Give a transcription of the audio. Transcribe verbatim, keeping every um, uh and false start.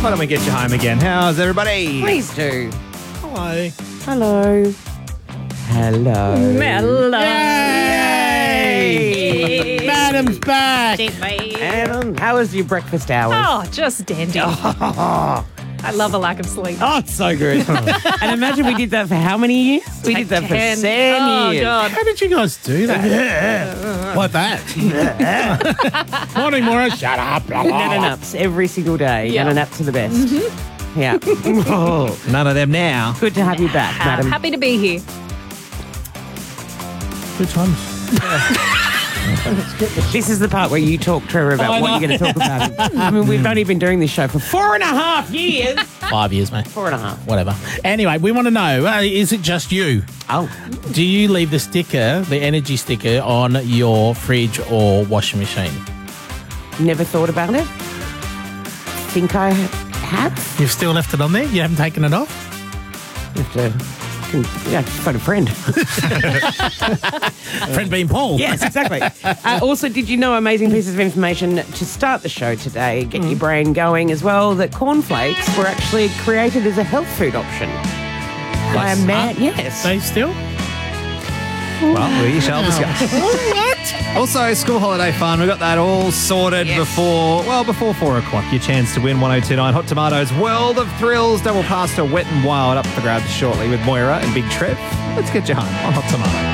Why don't we get you home again? How's everybody? Please do. Hello. Hello. Hello. Hello. Yay! Madam's back. Adam, how was your breakfast hours? Oh, just dandy. I love a lack of sleep. Oh, it's so good. And imagine we did that for how many years? We did that for ten. ten Oh, years. God. How did you guys do that? Like that? Morning, Maura. Shut up. Nana naps every single day. Yeah. Nana naps are the best. Yeah. Oh, None of them now. good to have you back, Uh, madam. happy to be here. Good times. This is the part where you talk, Trevor, about I what know. you're going to talk about. I mean, we've only been doing this show for four and a half years. Five years, mate. Four and a half. Whatever. Anyway, we want to know, uh, is it just you? Oh, Do you leave the sticker, the energy sticker, on your fridge or washing machine? never thought about it. Think I have. You've still left it on there? You haven't taken it off? You have to, can, yeah, just phone a friend. Friend being Paul. Yes, exactly. Uh, also, did you know, amazing pieces of information to start the show today, get your brain going as well, that cornflakes were actually created as a health food option by a man. Yes. They still? Well, we shall discuss. What? Also, school holiday fun. We got that all sorted Yes. before, well, before four o'clock. Your chance to win one oh two nine Hot Tomatoes World of Thrills. Double pasta, wet and wild up for grabs shortly with Moira and Big Trev. Let's get you home on Hot Tomato.